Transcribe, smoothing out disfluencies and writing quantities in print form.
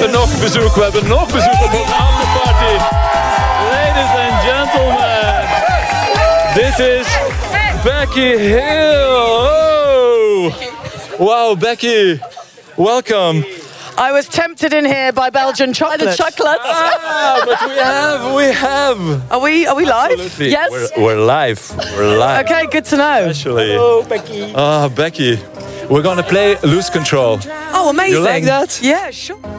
hebben nog bezoek. We hebben nog bezoek op de afterparty. Ladies and gentlemen. Dit is Becky Hill. Oh. Wow, Becky. Welcome. I was tempted in here by Belgian chocolates. The chocolates. But we have. Are we live? Absolutely. Yes. We're live. We're live. Okay, good to know. Actually. Oh, Becky. Oh, Becky. We're gonna play Lose Control. Oh, amazing. You like that? Yeah, sure.